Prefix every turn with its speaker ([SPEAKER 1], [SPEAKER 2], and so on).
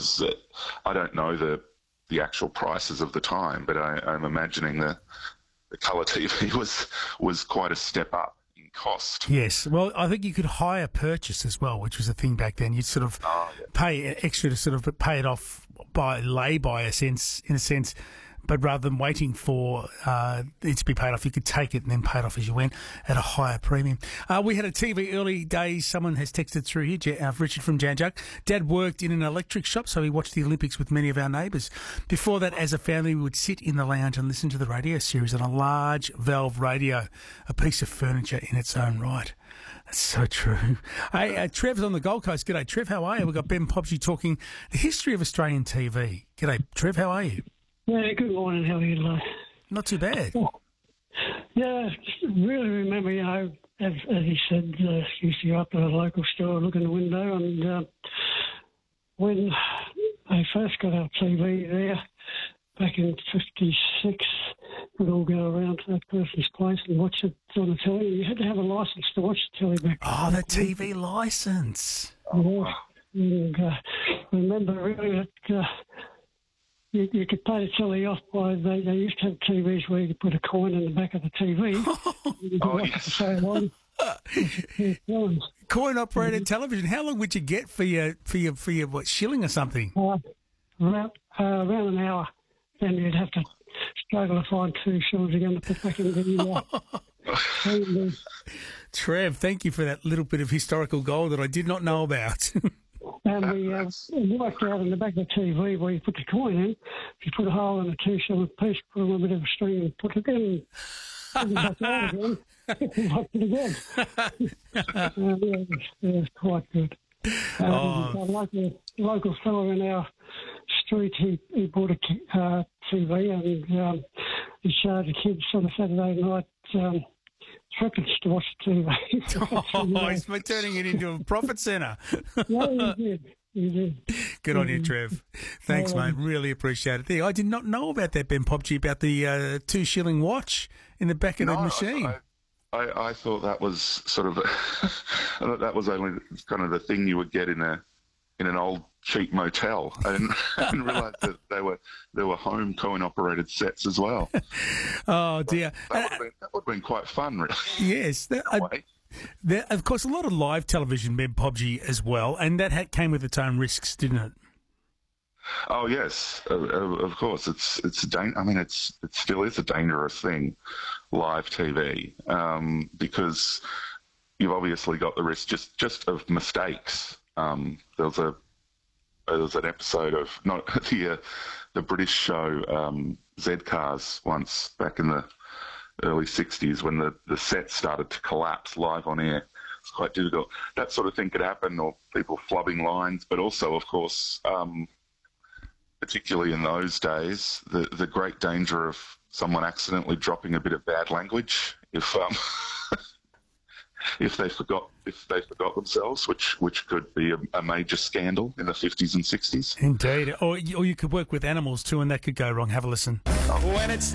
[SPEAKER 1] was, I don't know the actual prices of the time, but I'm imagining the colour TV was quite a step up in cost.
[SPEAKER 2] Yes. Well, I think you could hire purchase as well, which was a thing back then. You'd sort of pay extra to sort of pay it off by in a sense. But rather than waiting for it to be paid off, you could take it and then pay it off as you went at a higher premium. We had a TV early days. Someone has texted through here, Richard from Jan Juck. Dad worked in an electric shop, so he watched the Olympics with many of our neighbours. Before that, as a family, we would sit in the lounge and listen to the radio series on a large valve radio, a piece of furniture in its own right. That's so true. Hey, Trev's on the Gold Coast. G'day, Trev. How are you? We've got Ben Popsy talking the history of Australian TV. G'day, Trev. How are you?
[SPEAKER 3] Yeah, good morning. How are you today?
[SPEAKER 2] Not too bad.
[SPEAKER 3] Yeah, really remember, as he said, used to go up to the local store, look in the window, and when they first got our TV there, back in '56, we'd all go around to that person's place and watch it on the telly. You had to have a licence to watch the telly back then.
[SPEAKER 2] Oh, the TV licence.
[SPEAKER 3] Yeah. And remember really that... You could pay the telly off by they used to have TVs where you could put a coin in the back of the TV. You could watch it for so long.
[SPEAKER 2] Coin operated television. How long would you get for your what, shilling or something?
[SPEAKER 3] Around an hour. Then you'd have to struggle to find 2 shillings again to put back in the
[SPEAKER 2] Trev, thank you for that little bit of historical gold that I did not know about.
[SPEAKER 3] And we worked out in the back of the TV where you put the coin in. If you put a hole in a 2 shilling piece, put a little bit of a string and put it in. Put it back out again. Put it again. It was quite good. A local fellow in our street, he bought a TV and he showed the kids on a Saturday night trippers to watch the TV.
[SPEAKER 2] He's turning it into a profit centre.
[SPEAKER 3] Yeah, he did.
[SPEAKER 2] Good on you, Trev. Thanks, mate. Really appreciate it. I did not know about that, Ben Popchi, about the 2 shilling watch in the back of the machine.
[SPEAKER 1] I thought that was sort of I thought that was only kind of the thing you would get in an old cheap motel. I didn't realise that there were home coin-operated sets as well.
[SPEAKER 2] Oh dear,
[SPEAKER 1] that would have been quite fun, really.
[SPEAKER 2] Yes, of course, a lot of live television, Ben Popji, as well, and that came with its own risks, didn't it?
[SPEAKER 1] Oh yes, of course. It still is a dangerous thing, live TV, because you've obviously got the risk just of mistakes. There was an episode of the British show Z-Cars once back in the early '60s when the set started to collapse live on air. It's quite difficult. That sort of thing could happen, or people flubbing lines, but also, of course, particularly in those days, the great danger of someone accidentally dropping a bit of bad language if they forgot themselves, which could be a major scandal in the 50s and 60s.
[SPEAKER 2] Indeed. Or you could work with animals too, and that could go wrong. Have a listen.
[SPEAKER 4] When it's